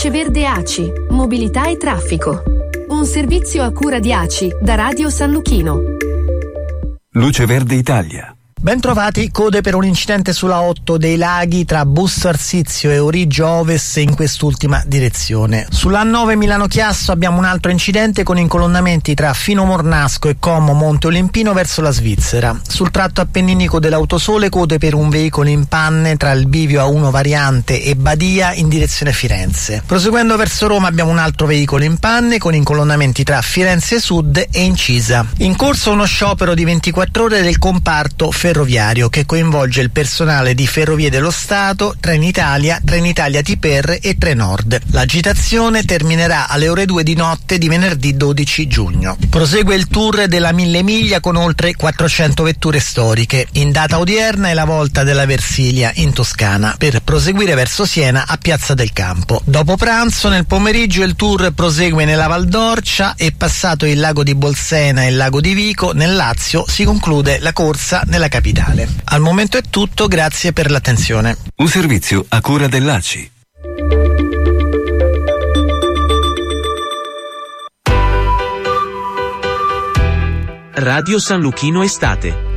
Luce Verde ACI, mobilità e traffico. Un servizio a cura di ACI da Radio San Luchino. Luce Verde Italia. Bentrovati, code per un incidente sulla 8 dei Laghi tra Busto Arsizio e Origio Ovest in quest'ultima direzione. Sulla 9 Milano-Chiasso abbiamo un altro incidente con incolonnamenti tra Fino Mornasco e Como Monte Olimpino verso la Svizzera. Sul tratto appenninico dell'Autosole code per un veicolo in panne tra il bivio A1 variante e Badia in direzione Firenze. Proseguendo verso Roma abbiamo un altro veicolo in panne con incolonnamenti tra Firenze Sud e Incisa. In corso uno sciopero di 24 ore del comparto ferroviario che coinvolge il personale di Ferrovie dello Stato, Trenitalia, Trenitalia TPR e Trenord. L'agitazione terminerà alle ore 2 di notte di venerdì 12 giugno. Prosegue il tour della 1000 miglia con oltre 400 vetture storiche. In data odierna è la volta della Versilia in Toscana per proseguire verso Siena a Piazza del Campo. Dopo pranzo nel pomeriggio il tour prosegue nella Val d'Orcia e passato il lago di Bolsena e il lago di Vico nel Lazio si conclude la corsa nella capitale. Al momento è tutto, grazie per l'attenzione. Un servizio a cura dell'ACI. Radio San Luchino Estate.